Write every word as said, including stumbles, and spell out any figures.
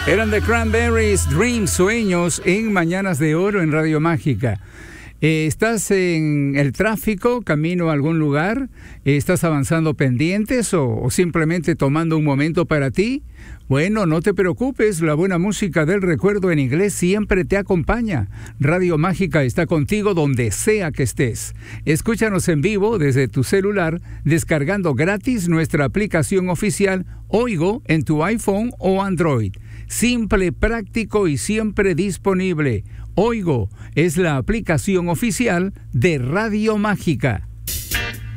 Eran The Cranberries, Dreams, Sueños, en Mañanas de Oro en Radio Mágica. Eh, ¿Estás en el tráfico, camino a algún lugar? Eh, ¿Estás avanzando pendientes o, o simplemente tomando un momento para ti? Bueno, no te preocupes, la buena música del recuerdo en inglés siempre te acompaña. Radio Mágica está contigo donde sea que estés. Escúchanos en vivo desde tu celular, descargando gratis nuestra aplicación oficial Oigo en tu iPhone o Android. Simple, práctico y siempre disponible. Oigo es la aplicación oficial de Radio Mágica.